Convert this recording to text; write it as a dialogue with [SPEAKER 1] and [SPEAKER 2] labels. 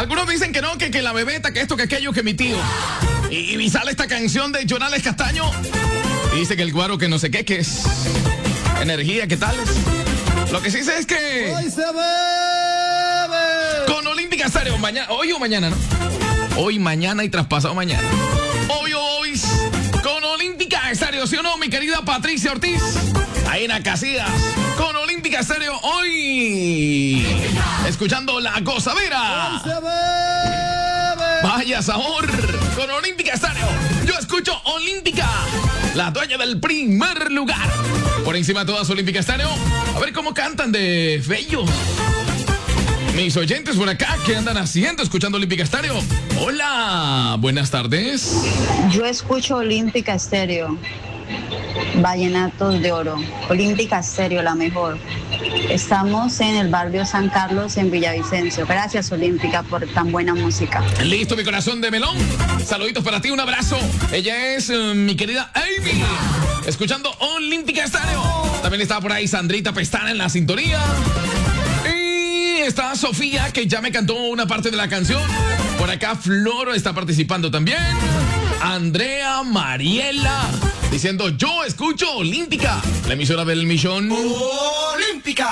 [SPEAKER 1] Algunos dicen que no, que la bebeta, que esto, que aquello, que mi tío. Y sale esta canción de Jonales Castaño. Y dice que el guaro que no sé qué, que es energía, ¿qué tal? Lo que sí sé es que
[SPEAKER 2] ¡Hoy se bebe!
[SPEAKER 1] con Olímpica Estéreo, hoy o mañana, ¿no? Hoy, mañana y traspasado mañana. Hoy con Olímpica Estéreo, ¿sí o no, mi querida Patricia Ortiz? Ahí en Casillas, con Olímpica Estéreo, hoy escuchando La Gozadera.
[SPEAKER 2] ¡Hoy se bebe!
[SPEAKER 1] Vaya sabor, con Olímpica Estéreo. Yo escucho Olímpica, la dueña del primer lugar. Por encima de todas Olímpica Estéreo. A ver cómo cantan de bellos mis oyentes por acá, ¿qué andan haciendo escuchando Olímpica Estéreo? Hola, buenas tardes.
[SPEAKER 3] Yo escucho Olímpica Estéreo, Vallenatos de Oro. Olímpica Estéreo, la mejor. Estamos en el barrio San Carlos, en Villavicencio. Gracias, Olímpica, por tan buena música.
[SPEAKER 1] Listo, mi corazón de melón. Saluditos para ti, un abrazo. Ella es mi querida Amy, escuchando Olímpica Estéreo. También está por ahí Sandrita Pestana en la sintonía. Está Sofía, que ya me cantó una parte de la canción. Por acá Floro está participando también. Andrea, Mariela, diciendo yo escucho Olímpica, la emisora del millón.
[SPEAKER 2] ¡Olímpica!